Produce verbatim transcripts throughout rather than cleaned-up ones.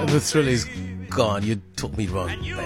The thrill is gone. You took me wrong, baby.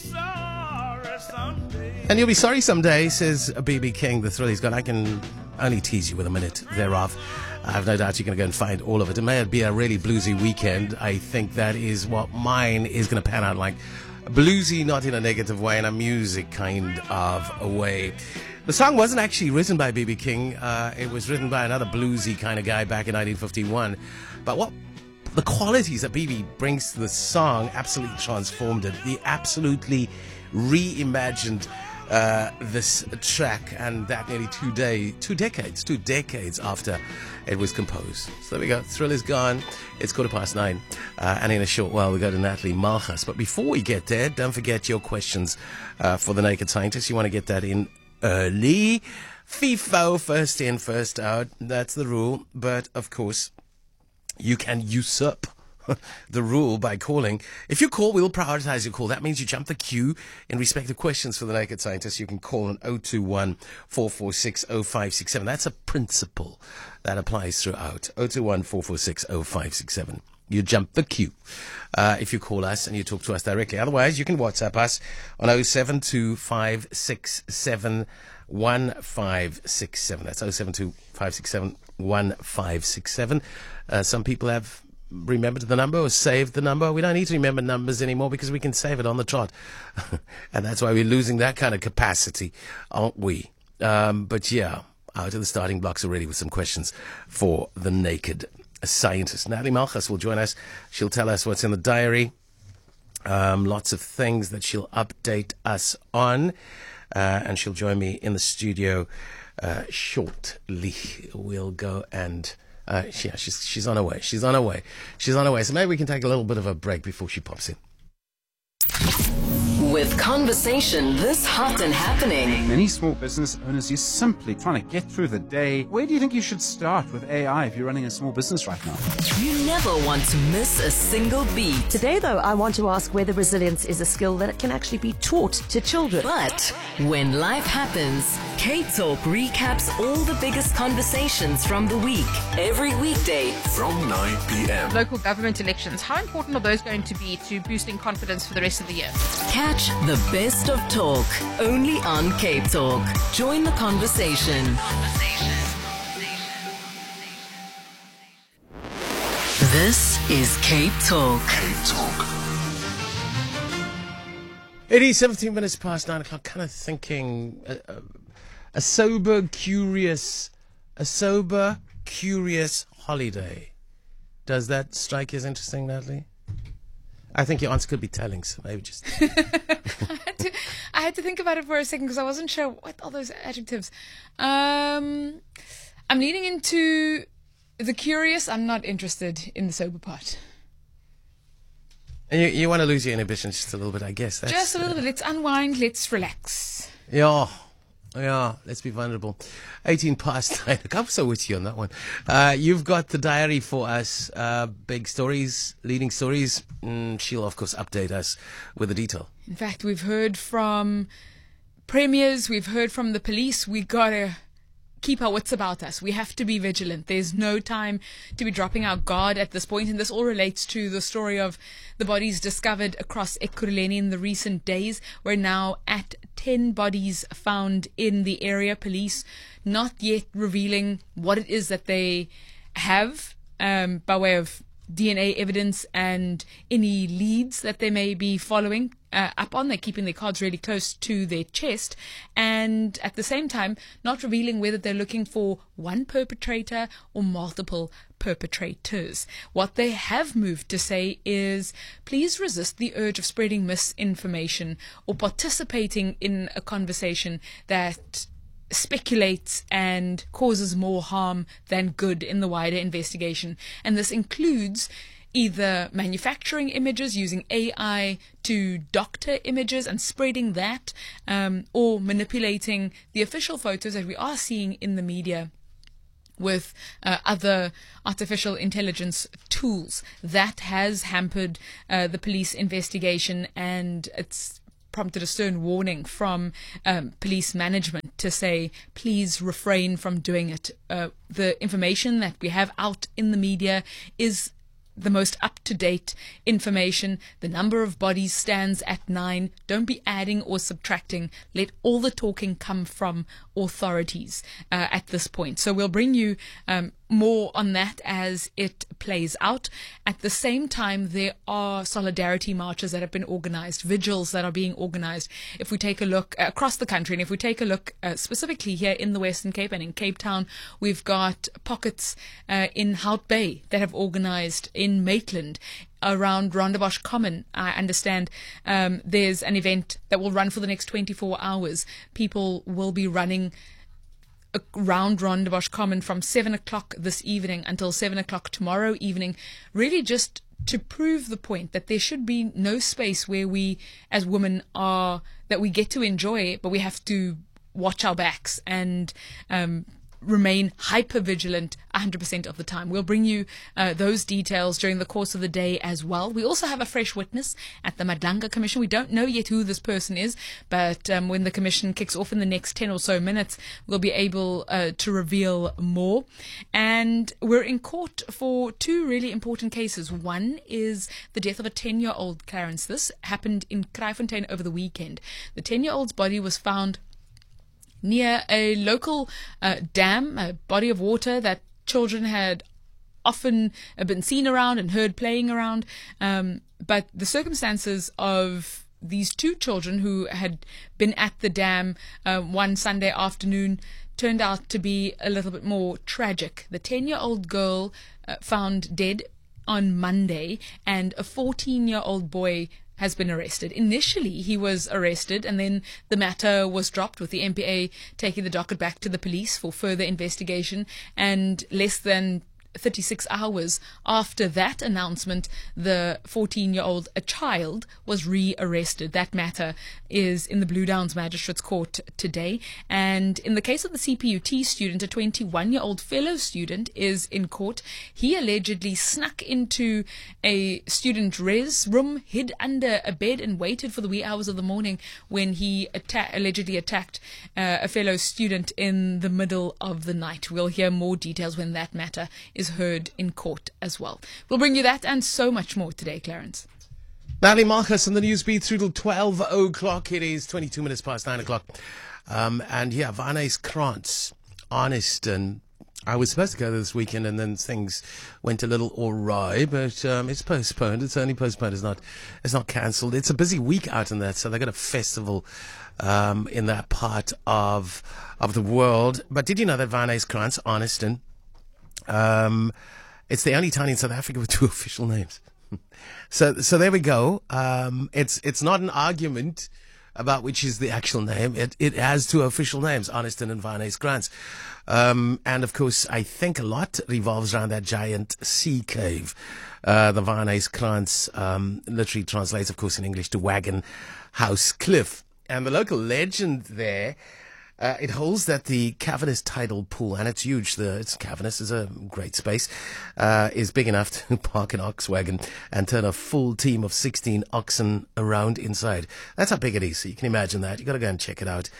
And you'll be sorry someday, says B B King. The thrill is gone. I can only tease you with a minute thereof. I have no doubt you're going to go and find all of it. It may be a really bluesy weekend. I think that is what mine is going to pan out like. Bluesy, not in a negative way, in a music kind of a way. The song wasn't actually written by B B King. Uh, it was written by another bluesy kind of guy back in nineteen fifty-one. But what the qualities that B B brings to the song absolutely transformed it. He absolutely reimagined uh, this track, and that nearly two day, two decades, two decades after it was composed. So there we go. Thrill is gone. It's quarter past nine, uh, and in a short while we go to Natalie Malchus. But before we get there, don't forget your questions uh, for the Naked Scientist. You want to get that in early. FIFO, first in, first out. That's the rule. But of course, you can usurp the rule by calling. If you call, we'll prioritize your call. That means you jump the queue in respect of questions for the Naked Scientist. You can call on zero two one, four four six, zero five six seven. That's a principle that applies throughout. zero two one, four four six, zero five six seven. You jump the queue uh, if you call us and you talk to us directly. Otherwise, you can WhatsApp us on zero seven two five six seven one five six seven. That's zero seven two five six seven one five six seven. Uh, some people have remembered the number or saved the number. We don't need to remember numbers anymore because we can save it on the trot. And that's why we're losing that kind of capacity, aren't we? Um, but yeah, out of the starting blocks already with some questions for the Naked Scientist. Natalie Malchus will join us. She'll tell us what's in the diary. Um, lots of things that she'll update us on. Uh, and she'll join me in the studio uh, shortly. We'll go and... Uh, yeah, she's she's on her way. She's on her way. She's on her way. So maybe we can take a little bit of a break before she pops in. With conversation this hot and happening. Many small business owners, you're simply trying to get through the day. Where do you think you should start with A I if you're running a small business right now? You never want to miss a single beat. Today, though, I want to ask whether resilience is a skill that can actually be taught to children. But when life happens, K-Talk recaps all the biggest conversations from the week. Every weekday from nine p.m. Local government elections, how important are those going to be to boosting confidence for the rest of the year? Catch the best of talk only on K-Talk. Join the conversation. This is K-Talk. K-Talk. It is seventeen minutes past nine o'clock. Kind of thinking a, a, a sober, curious, a sober, curious holiday. Does that strike you as interesting, Natalie? I think your answer could be telling, so maybe just... I, had to, I had to think about it for a second because I wasn't sure what are those adjectives. Um, I'm leaning into the curious. I'm not interested in the sober part. And you, you want to lose your inhibitions just a little bit, I guess. That's, just a little uh, bit. Let's unwind. Let's relax. Yeah. Yeah, let's be vulnerable. eighteen past nine. I'm so with you on that one. Uh, you've got the diary for us. Uh, big stories, leading stories. Mm, she'll, of course, update us with the detail. In fact, we've heard from premiers. We've heard from the police. We got to keep our wits about us. We have to be vigilant. There's no time to be dropping our guard at this point. And this all relates to the story of the bodies discovered across Ekurhuleni in the recent days. We're now at ten bodies found in the area. Police not yet revealing what it is that they have um, by way of D N A evidence and any leads that they may be following uh, up on. They're keeping their cards really close to their chest, and at the same time not revealing whether they're looking for one perpetrator or multiple perpetrators. What they have moved to say is, please resist the urge of spreading misinformation or participating in a conversation that speculates and causes more harm than good in the wider investigation. And this includes either manufacturing images using A I to doctor images and spreading that, um, or manipulating the official photos that we are seeing in the media with uh, other artificial intelligence tools. That has hampered uh, the police investigation, and it's prompted a stern warning from um, police management to say, please refrain from doing it. Uh, the information that we have out in the media is the most up-to-date information. The number of bodies stands at nine. Don't be adding or subtracting. Let all the talking come from authorities uh, at this point. So we'll bring you um, more on that as it plays out. At the same time, there are solidarity marches that have been organized, vigils that are being organized. If we take a look uh, across the country, and if we take a look uh, specifically here in the Western Cape and in Cape Town, we've got pockets uh, in Hout Bay that have organized, in Maitland, around Rondebosch Common. I understand um, there's an event that will run for the next twenty-four hours. People will be running around Rondebosch Common from seven o'clock this evening until seven o'clock tomorrow evening, really just to prove the point that there should be no space where we as women are, that we get to enjoy, but we have to watch our backs and um, remain hyper vigilant one hundred percent of the time. We'll bring you uh, those details during the course of the day as well. We also have a fresh witness at the Madlanga Commission. We don't know yet who this person is, but um, when the commission kicks off in the next ten or so minutes, we'll be able uh, to reveal more. And we're in court for two really important cases. One is the death of a ten-year-old, Clarence. This happened in Kraaifontein over the weekend. The ten-year-old's body was found near a local uh, dam, a body of water that children had often been seen around and heard playing around. Um, but the circumstances of these two children who had been at the dam uh, one Sunday afternoon turned out to be a little bit more tragic. The ten-year-old girl uh, found dead on Monday, and a fourteen-year-old boy has been arrested. Initially, he was arrested, and then the matter was dropped, with the M P A taking the docket back to the police for further investigation. And less than thirty-six hours after that announcement, the fourteen-year-old, a child, was re-arrested. That matter is in the Blue Downs Magistrates Court today. And in the case of the C P U T student, a twenty-one-year-old fellow student is in court. He allegedly snuck into a student res room, hid under a bed, and waited for the wee hours of the morning when he atta- allegedly attacked uh, a fellow student in the middle of the night. We'll hear more details when that matter is is heard in court as well. We'll bring you that and so much more today, Clarence. Natalie Marcus on the Newsbeat through till twelve o'clock. It is twenty-two minutes past nine o'clock. Um, and yeah, Varney's Krantz, honest. And I was supposed to go this weekend, and then things went a little awry, but um, it's postponed. It's only postponed. It's not, it's not cancelled. It's a busy week out in that. So they've got a festival um, in that part of of the world. But did you know that Varney's Krantz, honest, and Um, it's the only town in South Africa with two official names. so, so there we go. Um, it's, it's not an argument about which is the actual name. It, it has two official names, Honeston and Varney's Krantz. Um, and of course, I think a lot revolves around that giant sea cave. Uh, the Varney's Krantz, um, literally translates, of course, in English to Wagon House Cliff. And the local legend there, Uh, it holds that the cavernous tidal pool, and it's huge, the, it's cavernous, is a great space, uh, is big enough to park an ox wagon and turn a full team of sixteen oxen around inside. That's how big it is, so you can imagine that. You've got to go and check it out.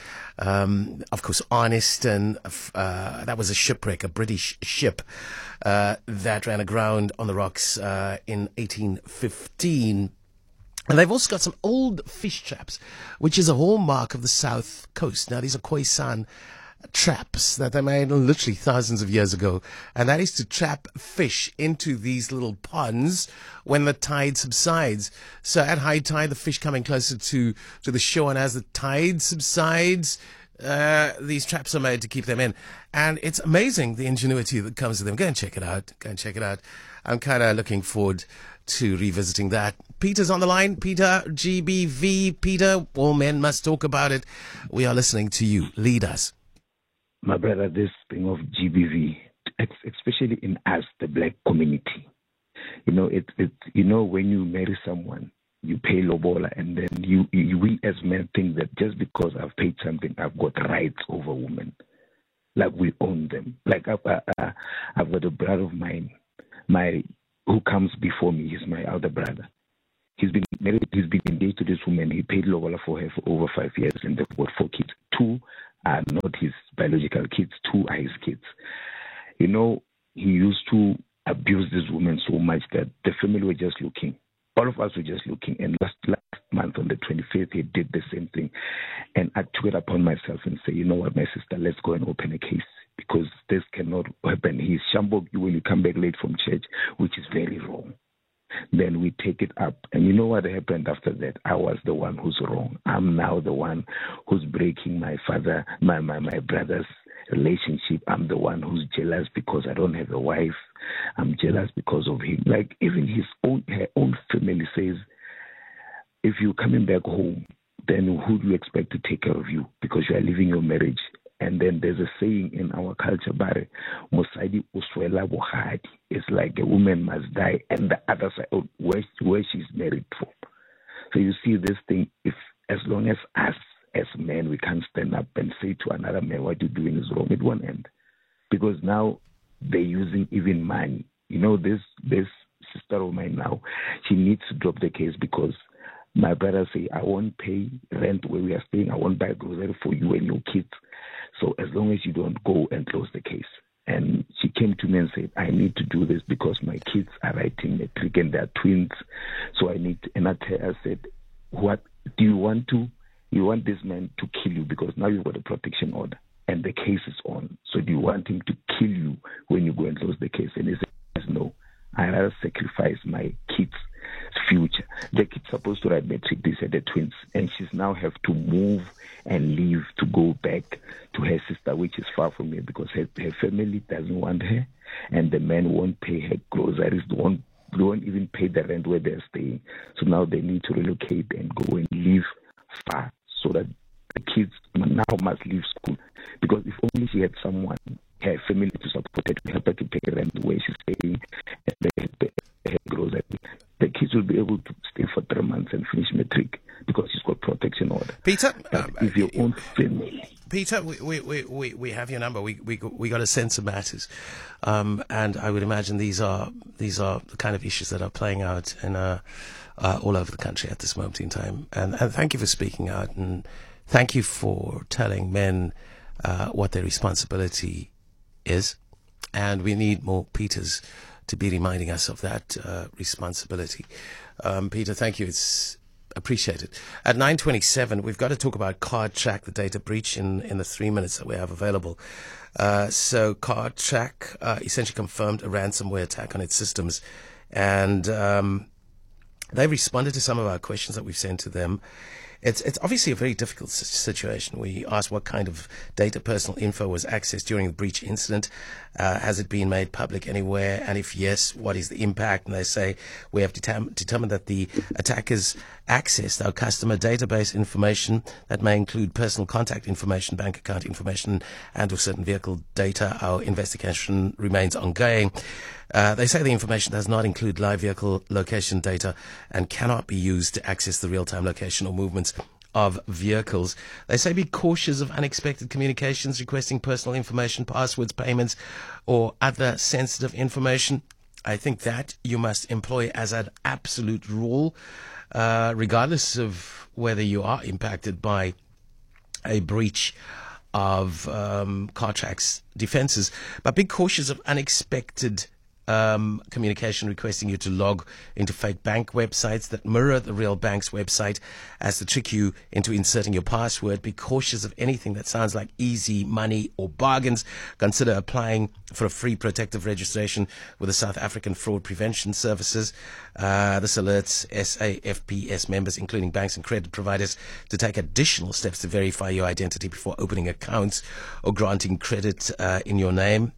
Um, of course, Honeston, uh, that was a shipwreck, a British ship uh, that ran aground on the rocks uh, in eighteen fifteen. And they've also got some old fish traps, which is a hallmark of the South Coast. Now, these are Khoisan traps that they made literally thousands of years ago. And that is to trap fish into these little ponds when the tide subsides. So at high tide, the fish coming closer to, to the shore. And as the tide subsides, uh, these traps are made to keep them in. And it's amazing, the ingenuity that comes with them. Go and check it out. Go and check it out. I'm kind of looking forward to revisiting that. Peter's on the line. Peter, G B V. Peter, all men must talk about it. We are listening to you. Lead us. My brother, this thing of G B V, especially in us, the black community, you know, it, it, you know, when you marry someone, you pay lobola, and then you, you, we as men think that just because I've paid something, I've got rights over women, like we own them. Like I, I, I've got a brother of mine, my who comes before me. He's my elder brother. He's been married. He's been engaged to this woman. He paid lobola for her for over five years, and they've got four kids. Two are not his biological kids. Two are his kids. You know, he used to abused this woman so much that the family were just looking. All of us were just looking. And last, last month on the twenty-fifth, he did the same thing. And I took it upon myself and say, you know what, my sister, let's go and open a case, because this cannot happen. He's shambled you when you come back late from church, which is very wrong. Then we take it up. And you know what happened after that? I was the one who's wrong. I'm now the one who's breaking my father, my, my, my brother's relationship. I'm the one who's jealous because I don't have a wife. I'm jealous because of him. Like even his own, her own family says, if you're coming back home, then who do you expect to take care of you? Because you are leaving your marriage. And then there's a saying in our culture, Bare, Mosadi uswela bohadi. It's like a woman must die, and the other side, oh, where, where she's married from. So you see this thing, if as long as us as men, we can't stand up and say to another man, what you're doing is wrong, it won't end. Because now they're using even money. You know, this, this sister of mine now, she needs to drop the case because my brother say, I won't pay rent where we are staying. I won't buy grocery for you and your kids. So as long as you don't go and close the case. And she came to me and said, I need to do this because my kids are writing matric and they're twins. So I need to, and I, tell, I said, what do you want to? You want this man to kill you because now you've got a protection order and the case is on. So do you want him to kill you when you go and close the case? And he says, no, I rather sacrifice my kids' future. The kid's supposed to write matric, these are the twins, and she's now have to move and leave to go back to her sister, which is far from here because her, her family doesn't want her, and the man won't pay her groceries, won't, won't even pay the rent where they're staying. So now they need to relocate and go and live far so that the kids now must leave school. Because if only she had someone, her family to support her, to help her to pay rent where she's staying, and they pay her groceries, the kids will be able to stay for three months and finish matric because she's got protection order. Peter, but um, if your own family. Peter, we, we, we, we have your number. We, we, we got a sense of matters. Um, and I would imagine these are, these are the kind of issues that are playing out in, uh, uh, all over the country at this moment in time. And, and thank you for speaking out, and thank you for telling men, uh, what their responsibility is. And we need more Peters to be reminding us of that uh, responsibility. Um, Peter, thank you. It's appreciated. At nine twenty-seven, we've got to talk about CardTrack, the data breach, in, in the three minutes that we have available. Uh, so CardTrack uh, essentially confirmed a ransomware attack on its systems. And um, they responded to some of our questions that we've sent to them. It's it's obviously a very difficult situation. We asked what kind of data, personal info was accessed during the breach incident. Uh, has it been made public anywhere? And if yes, what is the impact? And they say we have determ- determined that the attackers accessed our customer database information that may include personal contact information, bank account information, and or certain vehicle data. Our investigation remains ongoing. Uh, they say the information does not include live vehicle location data and cannot be used to access the real-time location or movements of vehicles. They say be cautious of unexpected communications requesting personal information, passwords, payments, or other sensitive information. I think that you must employ as an absolute rule, uh, regardless of whether you are impacted by a breach of um, CardTrack's defenses. But be cautious of unexpected Um, communication requesting you to log into fake bank websites that mirror the real bank's website as to trick you into inserting your password. Be cautious of anything that sounds like easy money or bargains. Consider applying for a free protective registration with the South African Fraud Prevention Services. Uh, this alerts S A F P S members, including banks and credit providers, to take additional steps to verify your identity before opening accounts or granting credit uh, in your name.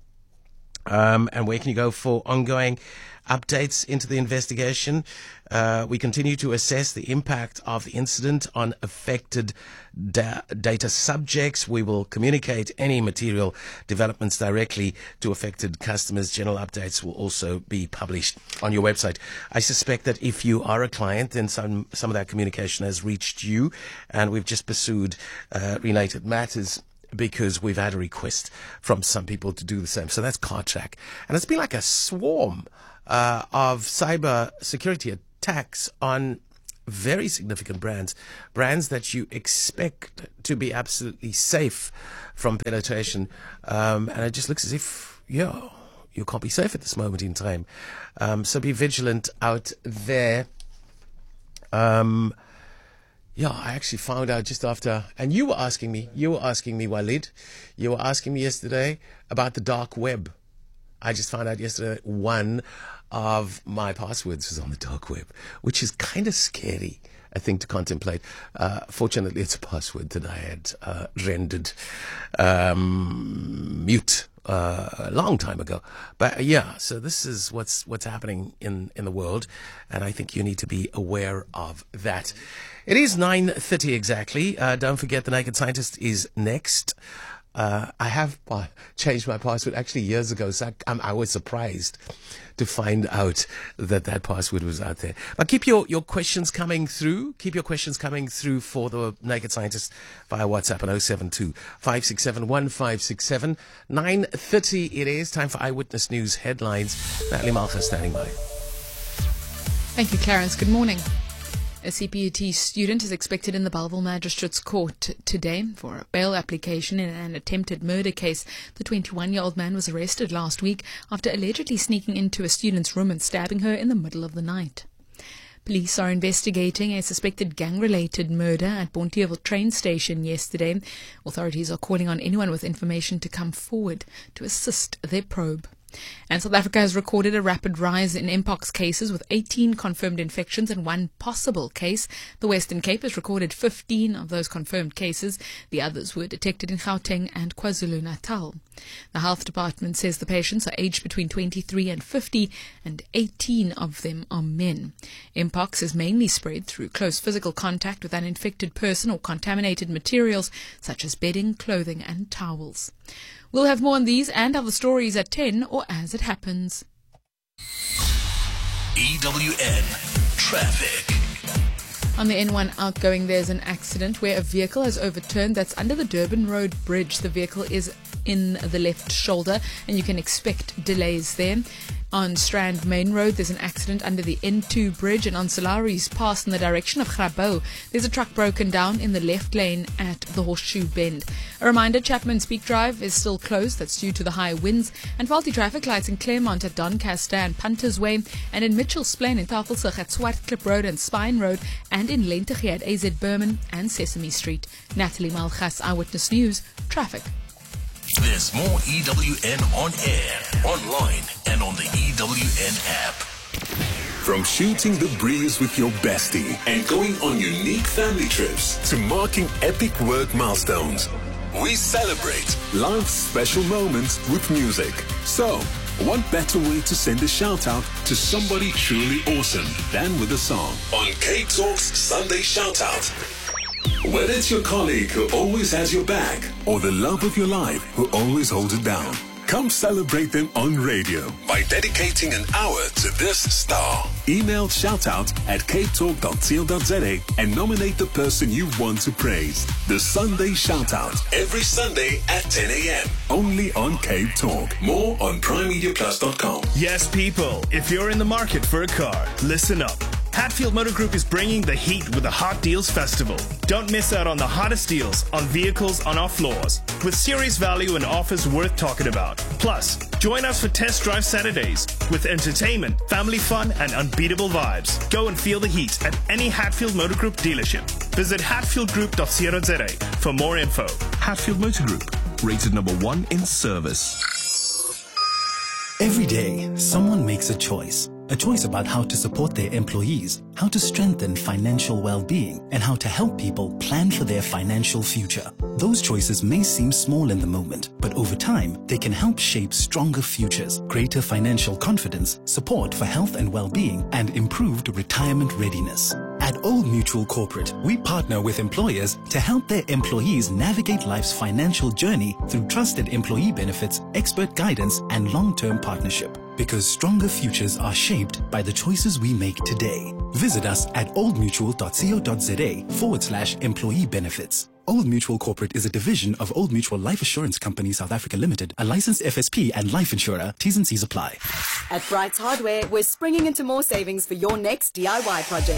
Um, and where can you go for ongoing updates into the investigation? Uh, we continue to assess the impact of the incident on affected da- data subjects. We will communicate any material developments directly to affected customers. General updates will also be published on your website. I suspect that if you are a client, then some, some of that communication has reached you, and we've just pursued uh, related matters, because we've had a request from some people to do the same. So that's CardTrack. And it's been like a swarm uh, of cyber security attacks on very significant brands, brands that you expect to be absolutely safe from penetration. Um, and it just looks as if, yeah, you can't be safe at this moment in time. Um, so be vigilant out there. Um, yeah, I actually found out just after, and you were asking me, you were asking me, Walid, you were asking me yesterday about the dark web. I just found out yesterday that one of my passwords was on the dark web, which is kind of scary, I think, to contemplate. Uh, fortunately, it's a password that I had uh, rendered um, mute uh, a long time ago. But uh, yeah, so this is what's what's happening in, in the world, and I think you need to be aware of that. It is nine thirty exactly. Uh, don't forget, The Naked Scientist is next. Uh, I have uh, changed my password actually years ago, so I, I was surprised to find out that that password was out there. But keep your, your questions coming through. Keep your questions coming through for The Naked Scientist via WhatsApp on oh seven two, five six seven, one five six seven. nine thirty it is. Time for Eyewitness News headlines. Natalie Malcha standing by. Thank you, Clarence. Good morning. A C P U T student is expected in the Bellville Magistrates Court today for a bail application in an attempted murder case. The twenty-one-year-old man was arrested last week after allegedly sneaking into a student's room and stabbing her in the middle of the night. Police are investigating a suspected gang-related murder at Bonteheuwel train station yesterday. Authorities are calling on anyone with information to come forward to assist their probe. And South Africa has recorded a rapid rise in Mpox cases with eighteen confirmed infections and one possible case. The Western Cape has recorded fifteen of those confirmed cases. The others were detected in Gauteng and KwaZulu-Natal. The health department says the patients are aged between twenty-three and fifty and eighteen of them are men. Mpox is mainly spread through close physical contact with an infected person or contaminated materials such as bedding, clothing and towels. We'll have more on these and other stories at ten or as it happens. E W N Traffic. On the N one outgoing, there's an accident where a vehicle has overturned. That's under the Durban Road Bridge. The vehicle is in the left shoulder and you can expect delays there. On Strand Main Road, there's an accident under the N two bridge, and on Solari's Pass in the direction of Grabouw, there's a truck broken down in the left lane at the Horseshoe Bend. A reminder, Chapman's Peak Drive is still closed. That's due to the high winds, and faulty traffic lights in Claremont at Doncaster and Punters Way, and in Mitchell's Plain in Tafelsig at Swartklip Road and Spine Road, and in Lentegee at A Z Berman and Sesame Street. Natalie Malchas, Eyewitness News, Traffic. There's more E W N on air, online, and on the E W N app. From shooting the breeze with your bestie and going on unique family trips to marking epic work milestones, we celebrate life's special moments with music. So, what better way to send a shout out to somebody truly awesome than with a song? On K Talk's Sunday Shout Out. Whether it's your colleague who always has your back or the love of your life who always holds it down, come celebrate them on radio by dedicating an hour to this star. Email shoutout at cape talk dot co dot za and nominate the person you want to praise. The Sunday Shoutout, every Sunday at ten a.m. Only on Cape Talk. More on prime media plus dot com. Yes, people, if you're in the market for a car, listen up. Hatfield Motor Group is bringing the heat with the Hot Deals Festival. Don't miss out on the hottest deals on vehicles on our floors, with serious value and offers worth talking about. Plus, join us for Test Drive Saturdays with entertainment, family fun, and unbeatable vibes. Go and feel the heat at any Hatfield Motor Group dealership. Visit hatfield group dot co dot za for more info. Hatfield Motor Group, rated number one in service. Every day, someone makes a choice. A choice about how to support their employees, how to strengthen financial well-being, and how to help people plan for their financial future. Those choices may seem small in the moment, but over time, they can help shape stronger futures, greater financial confidence, support for health and well-being, and improved retirement readiness. At Old Mutual Corporate, we partner with employers to help their employees navigate life's financial journey through trusted employee benefits, expert guidance, and long-term partnership. Because stronger futures are shaped by the choices we make today. Visit us at oldmutual dot co dot za forward slash employee benefits. Old Mutual Corporate is a division of Old Mutual Life Assurance Company South Africa Limited, a licensed F S P and life insurer. T's and C's apply. At Brights Hardware, we're springing into more savings for your next D I Y project.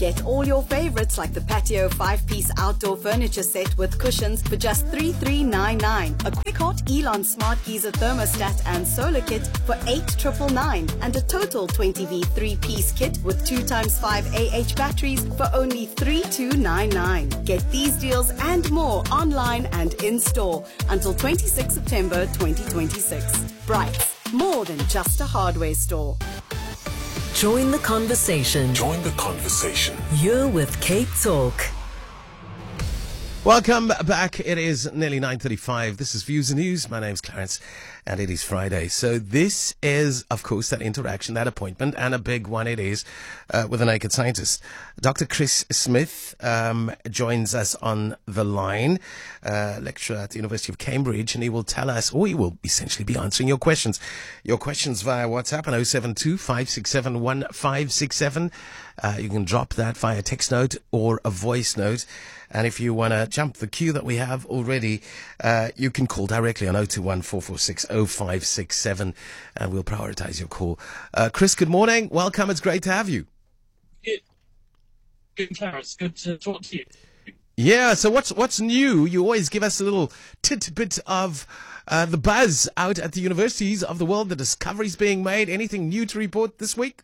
Get all your favorites like the patio five-piece outdoor furniture set with cushions for just three thousand three hundred ninety-nine dollars. A quick hot Elon Smart Geyser thermostat and solar kit for eight thousand nine hundred ninety-nine dollars. And a total twenty V three-piece kit with two times five A H batteries for only three thousand two hundred ninety-nine dollars. Get these deals and more online and in-store until the twenty-sixth of September twenty twenty-six. Brights, more than just a hardware store. Join the conversation. Join the conversation. You're with Cape Talk. Welcome back. It is nearly nine thirty-five. This is Views and News. My name's Clarence, and it is Friday. So this is, of course, that interaction, that appointment, and a big one it is uh, with a naked scientist. Doctor Chris Smith um, joins us on the line, uh, lecturer at the University of Cambridge, and he will tell us, or he will essentially be answering your questions. Your questions via WhatsApp on oh seven two, five six seven, one five six seven. Uh, you can drop that via text note or a voice note. And if you want to jump the queue that we have already, uh, you can call directly on oh two one, four four six, oh five six seven, and we'll prioritize your call. Uh, Chris, good morning. Welcome. It's great to have you. Good, good, Clarence. Good to talk to you. Yeah, so what's what's new? You always give us a little tidbit of uh, the buzz out at the universities of the world, the discoveries being made. Anything new to report this week?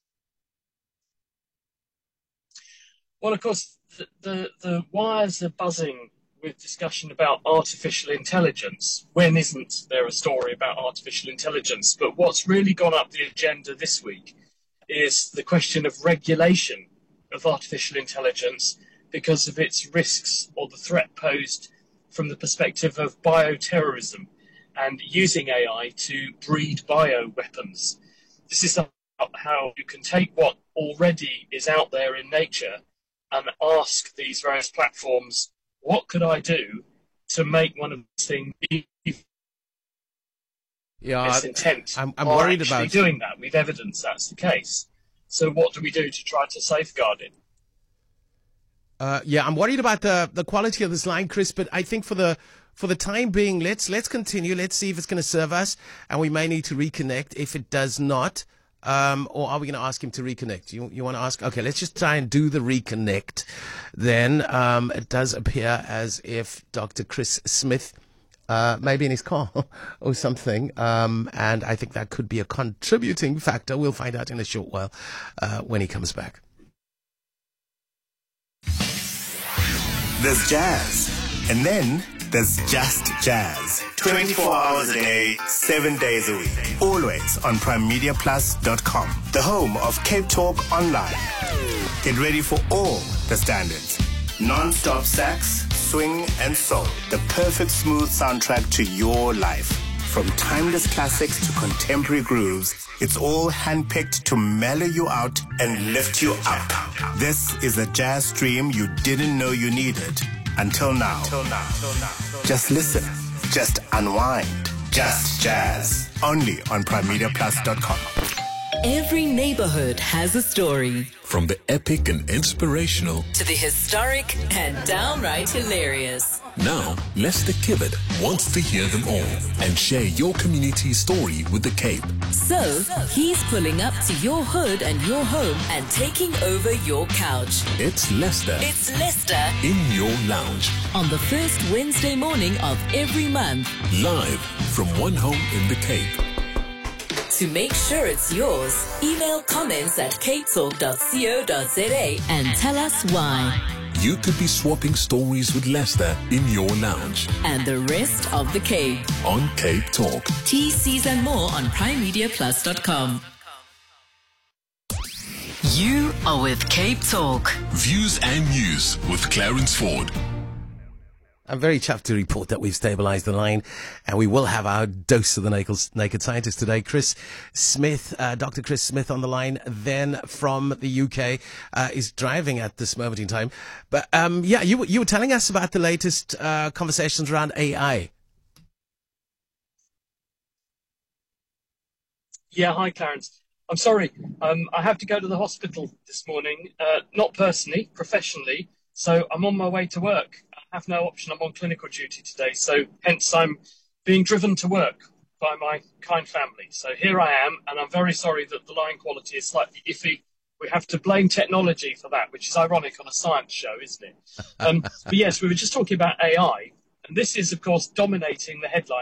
Well, of course, the, the, the wires are buzzing with discussion about artificial intelligence. When isn't there a story about artificial intelligence? But what's really gone up the agenda this week is the question of regulation of artificial intelligence because of its risks or the threat posed from the perspective of bioterrorism and using A I to breed bioweapons. This is how you can take what already is out there in nature and ask these various platforms, what could I do to make one of these things yeah, its intent? I'm, I'm are worried actually about doing that. We've evidence that's the case. So what do we do to try to safeguard it? Uh, yeah, I'm worried about the the quality of this line, Chris. But I think for the for the time being, let's let's continue. Let's see if it's going to serve us, and we may need to reconnect if it does not. Um, or are we going to ask him to reconnect? You you want to ask? Okay, let's just try and do the reconnect. Then um, it does appear as if Doctor Chris Smith uh, may be in his car or something, um, and I think that could be a contributing factor. We'll find out in a short while uh, when he comes back. There's jazz, and then there's just jazz. twenty-four hours a day, seven days a week. Always on prime media plus dot com, the home of Cape Talk Online. Get ready for all the standards. Non-stop sax, swing, and soul. The perfect smooth soundtrack to your life. From timeless classics to contemporary grooves, it's all handpicked to mellow you out and lift you up. This is a jazz stream you didn't know you needed until now. Just listen. Just unwind. Just jazz. Only on prime media plus dot com. Every neighborhood has a story. From the epic and inspirational to the historic and downright hilarious. Now, Lester Kibbard wants to hear them all and share your community's story with the Cape. So, he's pulling up to your hood and your home and taking over your couch. It's Lester. It's Lester in your lounge. On the first Wednesday morning of every month. Live from one home in the Cape. To make sure it's yours, email comments at cape talk dot co dot za and tell us why. You could be swapping stories with Lester in your lounge. And the rest of the Cape. On Cape Talk. T Cs and more on prime media plus dot com. You are with Cape Talk. Views and News with Clarence Ford. I'm very chuffed to report that we've stabilized the line, and we will have our dose of the naked, naked scientist today. Chris Smith, uh, Doctor Chris Smith on the line, then from the U K, uh, is driving at this moment in time. But um, yeah, you, you were telling us about the latest uh, conversations around A I. Yeah, hi, Clarence. I'm sorry. Um, I have to go to the hospital this morning, uh, not personally, professionally. So I'm on my way to work. I have no option. I'm on clinical duty today. So hence I'm being driven to work by my kind family. So here I am, and I'm very sorry that the line quality is slightly iffy. we have to blame technology for that, which is ironic on a science show, isn't it? Um, but yes, we were just talking about A I, and this is, of course, dominating the headlines.